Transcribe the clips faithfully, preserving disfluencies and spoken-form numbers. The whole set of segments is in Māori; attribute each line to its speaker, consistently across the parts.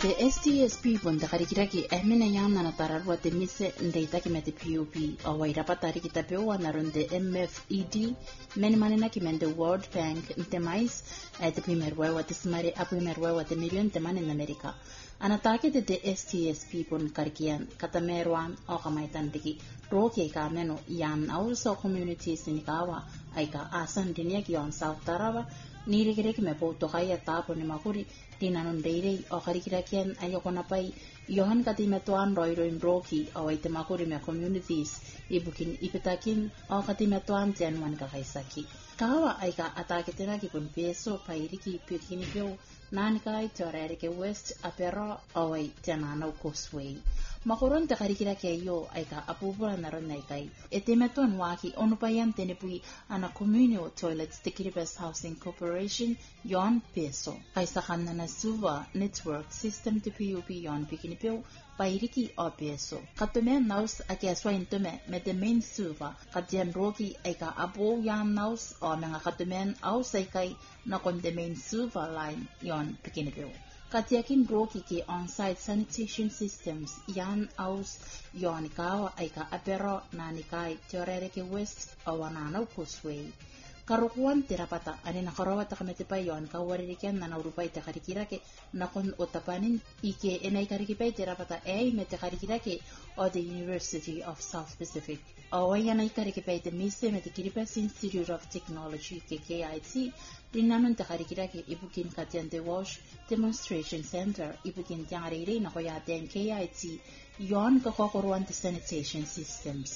Speaker 1: Te S T S P pun te karikiraki ehmina yang nana tararwa te mise ndeitaki me te P U P o wairapa tariki te pewa narun te M F E D meni manina ki men te World Bank te mais e te primerwa te smari a primerwa te million te mani na Amerika. Anatake te te S T S P pun karikian katameruan o kamaitan diki roke ka meno yan also communities ni kawa aika asan dinia ki on South Tarawa niri kireki me po to kaya tapo ni makuri tinanon deirei o karikirakian ayoko na pai yohan kati metuan roiroin roki o ay temakuri me communities ibukin ipitakin o kati metuan tianwan kakaisaki kawa ay ka atake tinaki pun peso pairiki pikini pyo nanikai teorerike west apero o ay tiananaw causeway makoron te karikiraki ayo ay ka apupura naron na ikay ete metuan waki onupayan tenepui ana communal toilets te Kiribati Housing Corporation yon peso kaisa kanna na suva network system te P U P yon pikinipyo pairiki o peso katume naus ake aswain tume me te main suva katian roki ay ka apo yan naus o mga katumen aus ay kay na kon the main suva line yon pikinipyo katiakin roki ki on-site sanitation systems yan aus yon ikaw ay ka apero na nikay teorerike west o wananaw causeway karukuan tirapata ani nakarawat kamete pa yon kawaririkan na naurupay te karikirake na kon otapanin ike enay karikipay tirapata ay mete karikirake o the University of South Pacific o yan ay karikipay te mise mete Kiribati Institute of Technology ke K I T rinanon te karikirake ibukin katian te Walsh Demonstration Center ibukin tiang arere na koyate ang K I T yon kakokoruan te sanitation systems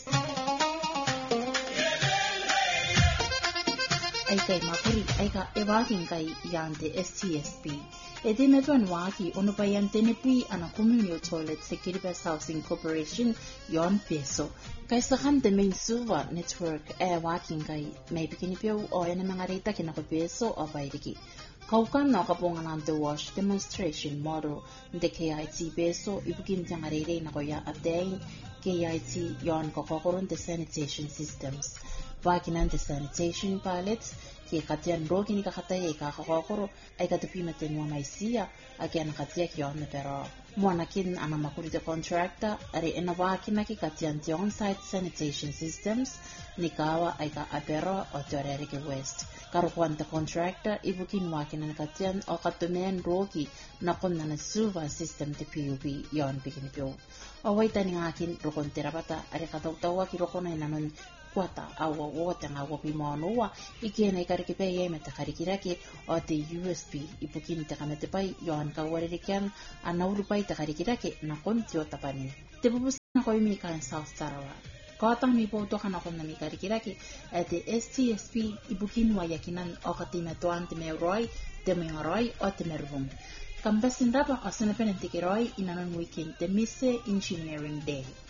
Speaker 1: ay kay makuri ay ka ewaking kay yante S T S P ede metuan waki ono pa yante nepi ana communal toilet sa Kiribati Housing Corporation yon peso kaysa kan the main suva network e waking kay may bikinipyo o yan mga rita kinakupeso o bayriki kaukan na kapungan the Wash Demonstration Model de K I T peso ibukin tiyang arere na kuya ateng K I T yon kakokoron the sanitation systems wakinan the sanitation pilots ki katian rogi ni kakatay ay kakakokoro ay katupimatin mo may siya ay kaya nakatiyak yon na pero muanakin ang makurita contractor ari enawakin na ki katian ti on-site sanitation systems ni kawa ay ka apero o teorerike west karukuan ta contractor ibukin wakin na katian o katumian rogi na kun na nasuva system ti P U P yon pikinipyo o way tani ngakin rukon tirapata ari katawtawa ki rukon ay nanon kuata awa wote nga wapi maonoa ikena ikarikipay ay meta karikiraki o te U S B ipukin te kamete pay yohan kawaririkan anaurupay te karikiraki na konti o tapani te pupus na koy mika in South Tarawa katang mi poto kana kon na mi karikiraki at the S T S P ibukin wayakinan o katimatuan te meroy te meroy o te mervung kambasin rapa o sanapen te kiroy inanon weekend te mise engineering day